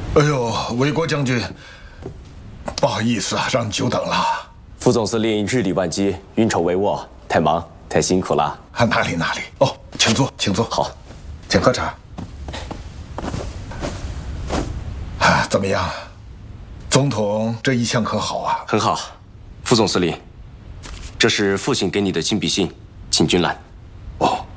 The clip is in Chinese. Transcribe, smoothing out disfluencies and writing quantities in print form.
哎呦，韦国将军，不好意思啊，让你久等了。 副总司令日理万机，运筹帷幄，太忙太辛苦了。 哪里？哦，请坐，请坐。 好， 请喝茶。啊，怎么样？总统这一枪可好啊？ 很好，副总司令，这是父亲给你的亲笔信，请君览。